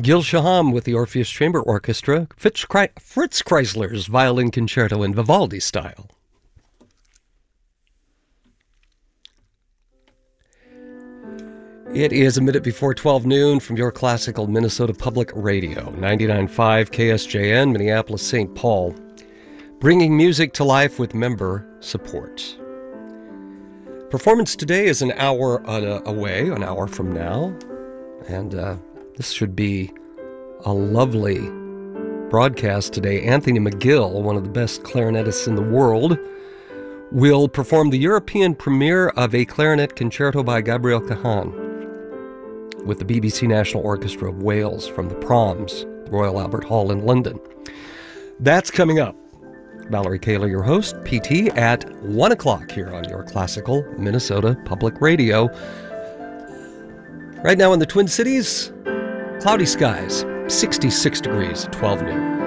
Gil Shaham with the Orpheus Chamber Orchestra, Fritz Kreisler's Violin Concerto in Vivaldi style. It is a minute before 12 noon from your classical Minnesota Public Radio, 99.5 KSJN, Minneapolis, St. Paul, bringing music to life with member support. Performance today is an hour away, an hour from now, and this should be a lovely broadcast today. Anthony McGill, one of the best clarinetists in the world, will perform the European premiere of a clarinet concerto by Gabriel Kahan with the BBC National Orchestra of Wales from the Proms, the Royal Albert Hall in London. That's coming up. Valerie Kaler, your host, PT, at 1 o'clock here on your classical Minnesota Public Radio. Right now in the Twin Cities, cloudy skies, 66 degrees, 12 noon.